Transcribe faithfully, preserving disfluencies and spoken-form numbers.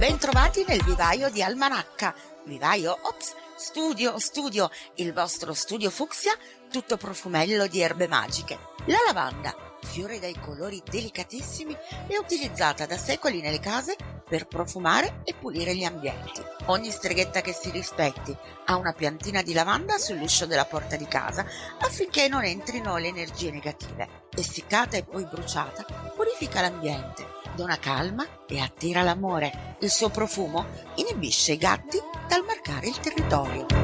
Bentrovati nel vivaio di Almanacca. Vivaio, ops, studio, studio, il vostro studio fucsia, tutto profumello di erbe magiche. La lavanda, fiore dai colori delicatissimi, è utilizzata da secoli nelle case per profumare e pulire gli ambienti. Ogni streghetta che si rispetti ha una piantina di lavanda sull'uscio della porta di casa affinché non entrino le energie negative. Essiccata e poi bruciata, purifica l'ambiente, dona calma e attira l'amore. Il suo profumo inibisce i gatti dal marcare il territorio.